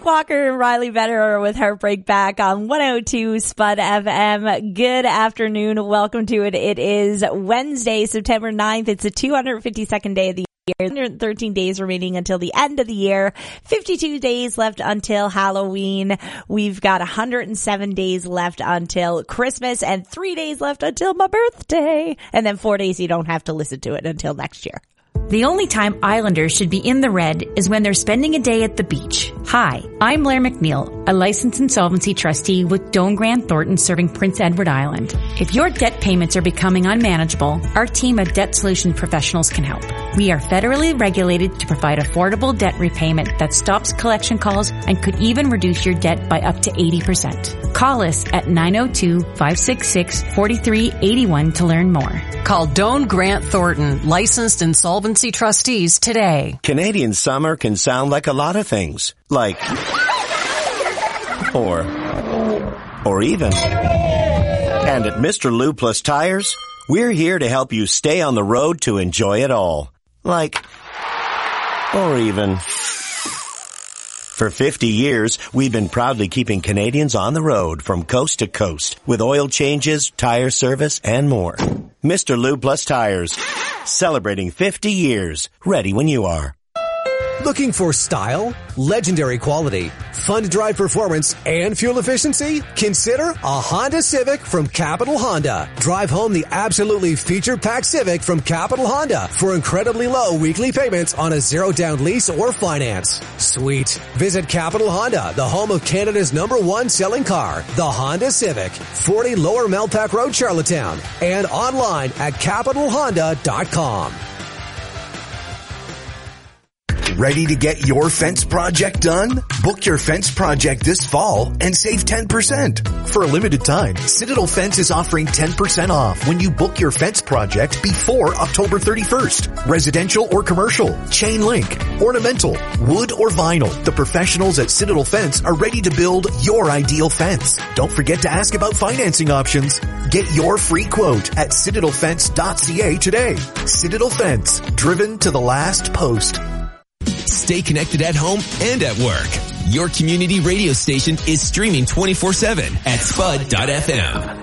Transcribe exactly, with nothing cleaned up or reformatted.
Frank Walker and Riley Vedder with Heartbreak Back on one oh two Spud F M. Good afternoon. Welcome to it. It is Wednesday, September ninth. It's the two hundred fifty-second day of the year. one hundred thirteen days remaining until the end of the year. fifty-two days left until Halloween. We've got one hundred seven days left until Christmas and three days left until my birthday. And then four days you don't have to listen to it until next year. The only time Islanders should be in the red is when they're spending a day at the beach. Hi, I'm Blair McNeil, a licensed insolvency trustee with Doane Grant Thornton serving Prince Edward Island. If your debt payments are becoming unmanageable, our team of debt solution professionals can help. We are federally regulated to provide affordable debt repayment that stops collection calls and could even reduce your debt by up to eighty percent. Call us at nine oh two, five six six, four three eight one to learn more. Call Doane Grant Thornton, licensed insolvency trustees today. Canadian summer can sound like a lot of things. Like, or, or even. And at Mister Lube Plus Tires, we're here to help you stay on the road to enjoy it all. Like, or even. For fifty years, we've been proudly keeping Canadians on the road from coast to coast with oil changes, tire service, and more. Mister Lube Plus Tires, celebrating fifty years. Ready when you are. Looking for style, legendary quality, fun to drive performance, and fuel efficiency? Consider a Honda Civic from Capital Honda. Drive home the absolutely feature-packed Civic from Capital Honda for incredibly low weekly payments on a zero-down lease or finance. Sweet. Visit Capital Honda, the home of Canada's number one selling car, the Honda Civic, forty Lower Melpack Road, Charlottetown, and online at capital honda dot com. Ready to get your fence project done? Book your fence project this fall and save ten percent. For a limited time, Citadel Fence is offering ten percent off when you book your fence project before October thirty-first. Residential or commercial, chain link, ornamental, wood or vinyl. The professionals at Citadel Fence are ready to build your ideal fence. Don't forget to ask about financing options. Get your free quote at citadel fence dot c a today. Citadel Fence, driven to the last post. Stay connected at home and at work. Your community radio station is streaming twenty-four seven at spud dot f m.